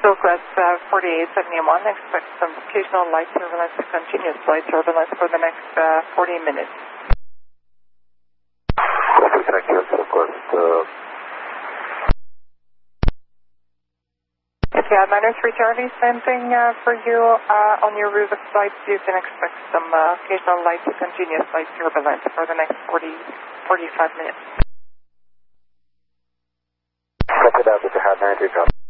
Southwest 4871, expect some occasional light turbulence and continuous light turbulence for the next 40 minutes. Copy, thank you, Southwest. Etihad 903 Charlie, same thing for you on your route of flight. You can expect some occasional light to continuous light turbulence for the next 45 minutes. Copy that, Etihad 903 Charlie.